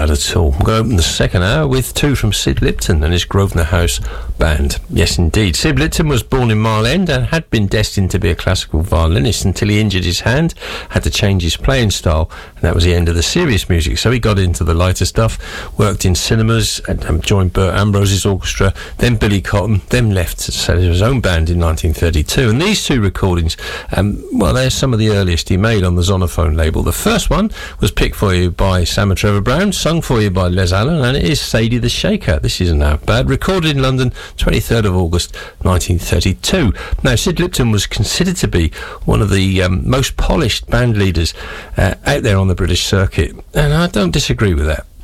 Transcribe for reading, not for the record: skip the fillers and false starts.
bad at all. I'm going to open the second hour with two from Sid Lipton and his Grosvenor House Band. Yes, indeed. Sid Lipton was born in Mile End and had been destined to be a classical violinist until he injured his hand, had to change his playing style, and that was the end of the serious music. So he got into the lighter stuff, worked in cinemas, and joined Bert Ambrose's orchestra, then Billy Cotton, then left to set his own band in 1932. And these two recordings, well, they're some of the earliest he made on the Zonophone label. The first one was picked for you by Sam and Trevor Brown, sung for you by Les Allen, and it is Sadie the Shaker. This isn't that bad. Recorded in London, 23rd of August 1932. Now, Sid Lipton was considered to be one of the most polished band leaders out there on the British circuit, and I don't disagree with that.